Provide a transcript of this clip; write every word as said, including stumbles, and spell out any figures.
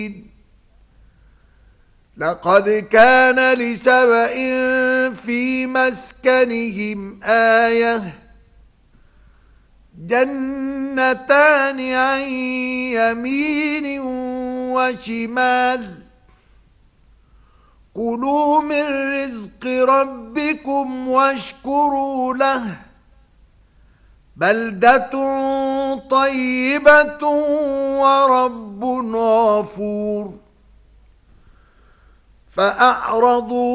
لقد كان لسبإ في مسكنهم آية جنتان عن يمين وشمال كلوا من رزق ربكم واشكروا له بلدة طيبة ورب غفور فأعرضوا